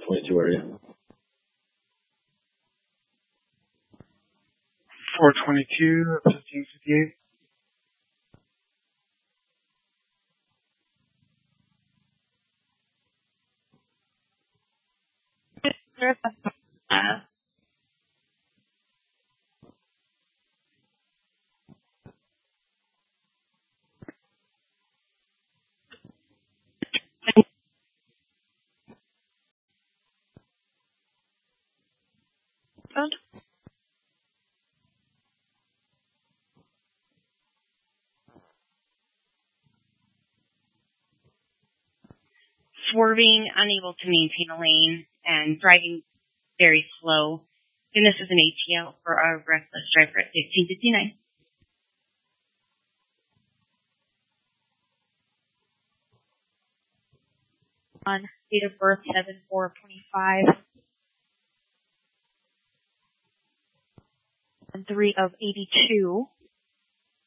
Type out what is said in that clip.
422 area. 422, 1558. Swerving, unable to maintain a lane, and driving very slow. And this is an ATL for a reckless driver at 1559. On date of birth 7/4/25 and 3 of 82.